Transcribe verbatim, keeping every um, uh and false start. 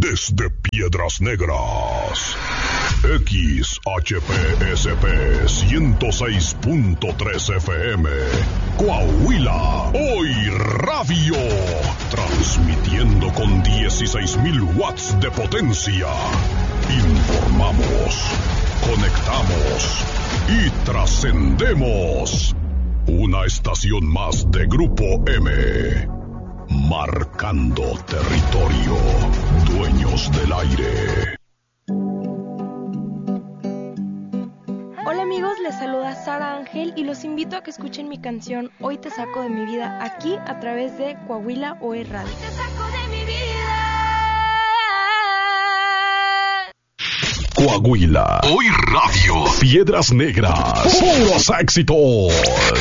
desde Piedras Negras. X H P S P ciento seis punto tres F M, Coahuila, Hoy Radio, transmitiendo con dieciséis mil watts de potencia. Informamos, conectamos y trascendemos. Una estación más de Grupo M, marcando territorio, dueños del aire. Hola amigos, les saluda Sara Ángel y los invito a que escuchen mi canción Hoy te saco de mi vida, aquí a través de Coahuila Hoy Radio. Hoy te saco de mi vida. Coahuila Hoy Radio, Piedras Negras, puros éxitos.